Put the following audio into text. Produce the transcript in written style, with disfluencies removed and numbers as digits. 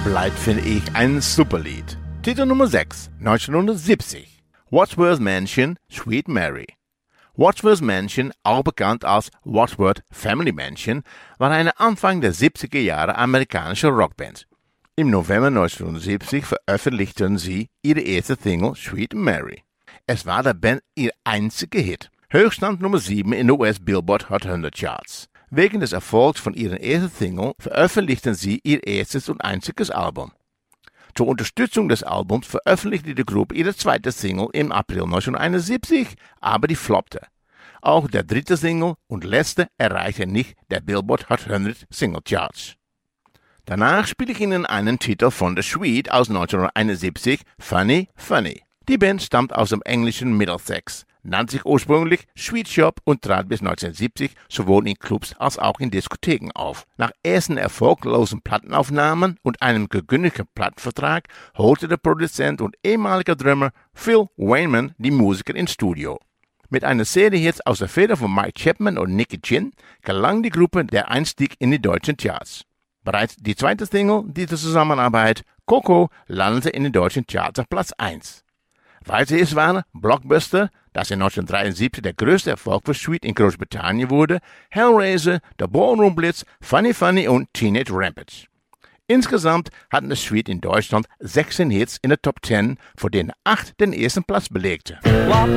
bleibt, finde ich, ein super Lied. Titel Nummer 6, 1970. Wadsworth Mansion, Sweet Mary. Wadsworth Mansion, auch bekannt als Wadsworth Family Mansion, war eine Anfang der 70er Jahre amerikanische Rockband. Im November 1970 veröffentlichten sie ihre erste Single Sweet Mary. Es war der Band ihr einziger Hit. Höchststand Nummer 7 in den US Billboard Hot 100 Charts. Wegen des Erfolgs von ihren ersten Single veröffentlichten sie ihr erstes und einziges Album. Zur Unterstützung des Albums veröffentlichte die Gruppe ihre zweite Single im April 1971, aber die floppte. Auch der dritte Single und letzte erreichte nicht der Billboard Hot 100 Single Charts. Danach spiele ich Ihnen einen Titel von The Sweet aus 1971, Funny Funny. Die Band stammt aus dem englischen Middlesex, nannte sich ursprünglich Sweet Shop und trat bis 1970 sowohl in Clubs als auch in Diskotheken auf. Nach ersten erfolglosen Plattenaufnahmen und einem gekündigten Plattenvertrag holte der Produzent und ehemaliger Drummer Phil Wayman die Musiker ins Studio. Mit einer Serie Hits aus der Feder von Mike Chapman und Nicky Chinn gelang die Gruppe der Einstieg in die deutschen Charts. Bereits die zweite Single dieser Zusammenarbeit, Coco, landete in den deutschen Charts auf Platz 1. Weitere Hits waren Blockbuster, das in 1973 der größte Erfolg für Sweet in Großbritannien wurde, Hellraiser, The Ballroom Blitz, Funny Funny und Teenage Rampage. Insgesamt hatten The Sweet in Deutschland 16 Hits in der Top 10, von denen 8 den ersten Platz belegten. Walking